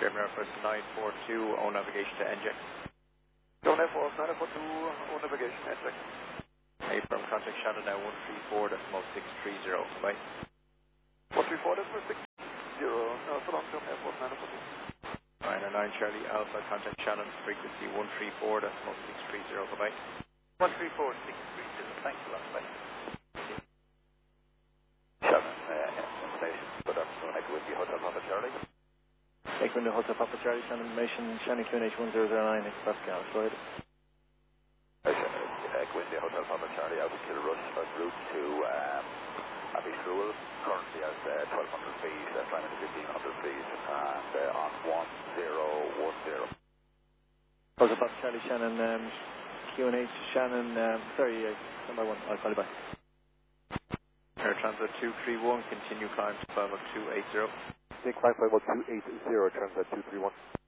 German Air Force 942, own navigation to NJ. German Air Force 942, own navigation to NJ. Hey, from contact Shannon now 134.630, bye. 134.630, so long, German Air Force 942. 909 Charlie Alpha, contact Shannon, frequency 134.630, bye. 134.630, thanks a lot, bye. Shannon, information, good afternoon, Echo Whiskey Hotel Papa Charlie. Echo Whiskey Hotel Papa Charlie, Shannon information, Shannon QNH 1009, Echo Pascal, go ahead. Echo Whiskey Hotel Papa Charlie, out of Kilrush, en route to Abbey School, currently at 1200 feet, climbing to 1500 feet, and on 1010. Hotel Papa Charlie, Shannon, QNH, Shannon, sorry, number one, I'll call you back. Air Transat 231, continue climb to 50280. Take climb 50280, Transat 231.